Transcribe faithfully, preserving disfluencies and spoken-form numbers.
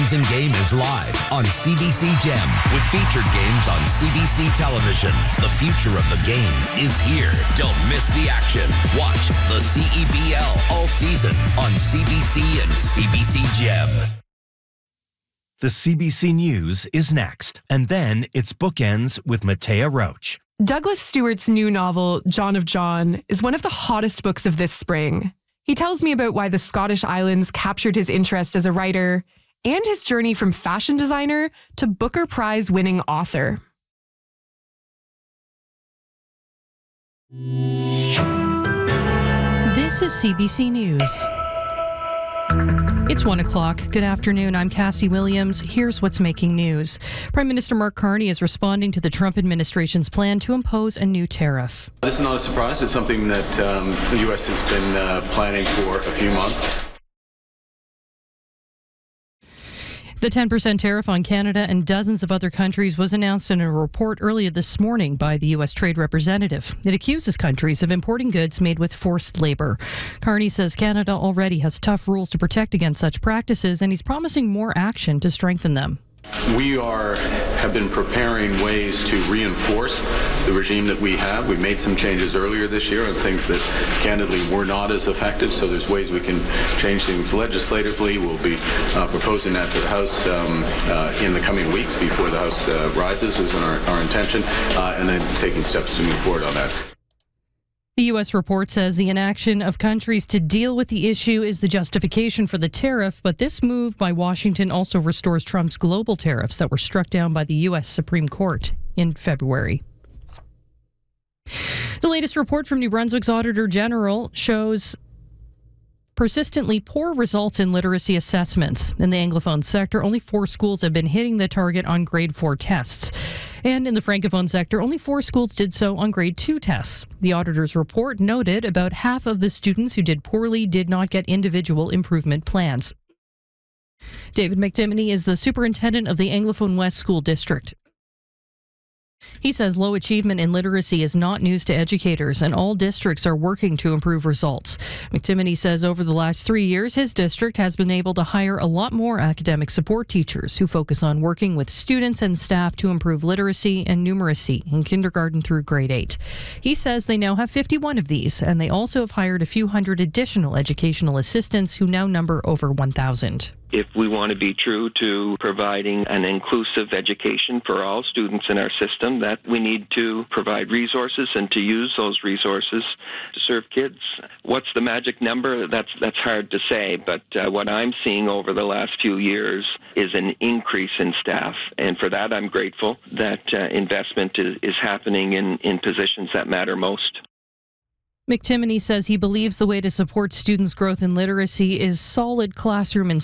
Season game is live on C B C Gem with featured games on C B C television. The future of the game is here. Don't miss the action. Watch the C E B L all season on C B C and C B C Gem. The C B C News is next, and then it's Bookends with Matea Roach. Douglas Stewart's new novel, John of John, is one of the hottest books of this spring. He tells me about why the Scottish Islands captured his interest as a writer and his journey from fashion designer to Booker Prize-winning author. This is C B C News. It's one o'clock. Good afternoon. I'm Cassie Williams. Here's what's making news. Prime Minister Mark Carney is responding to the Trump administration's plan to impose a new tariff. This is not a surprise. It's something that um, the U S has been uh, planning for a few months. The ten percent tariff on Canada and dozens of other countries was announced in a report earlier this morning by the U S Trade Representative. It accuses countries of importing goods made with forced labor. Carney says Canada already has tough rules to protect against such practices, and he's promising more action to strengthen them. We are have been preparing ways to reinforce the regime that we have. We made some changes earlier this year on things that candidly were not as effective, so there's ways we can change things legislatively. We'll be uh, proposing that to the House um, uh, in the coming weeks before the House uh, rises, is our, our intention, uh, and then taking steps to move forward on that. The U S report says the inaction of countries to deal with the issue is the justification for the tariff, but this move by Washington also restores Trump's global tariffs that were struck down by the U S Supreme Court in February. The latest report from New Brunswick's Auditor General shows persistently poor results in literacy assessments. In the Anglophone sector, only four schools have been hitting the target on grade four tests. And in the Francophone sector, only four schools did so on grade two tests. The auditor's report noted about half of the students who did poorly did not get individual improvement plans. David McTimney is the superintendent of the Anglophone West School District. He says low achievement in literacy is not news to educators, and all districts are working to improve results. McTimney says over the last three years, his district has been able to hire a lot more academic support teachers who focus on working with students and staff to improve literacy and numeracy in kindergarten through grade eight. He says they now have fifty-one of these, and they also have hired a few hundred additional educational assistants who now number over one thousand. If we want to be true to providing an inclusive education for all students in our system, that we need to provide resources and to use those resources to serve kids. What's the magic number? That's that's hard to say, but uh, what I'm seeing over the last few years is an increase in staff, and for that I'm grateful that uh, investment is, is happening in, in positions that matter most. McTimney says he believes the way to support students' growth in literacy is solid classroom instruction.